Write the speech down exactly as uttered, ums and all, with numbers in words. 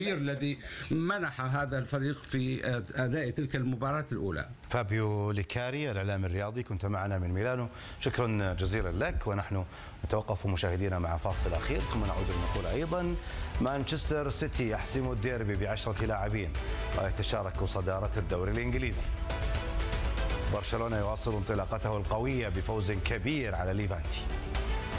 الذي منح هذا الفريق في أداء تلك المباراة الأولى. فابيو ليكاري الإعلامي الرياضي، كنت معنا من ميلانو، شكرا جزيلا لك. ونحن نتوقف مشاهدينا مع فاصل أخير ثم نعود لنقول أيضا مانشستر سيتي يحسم الديربي بعشرة لاعبين ويتشارك صدارة الدوري الإنجليزي. برشلونة يواصل انطلاقته القوية بفوز كبير على ليفانتي.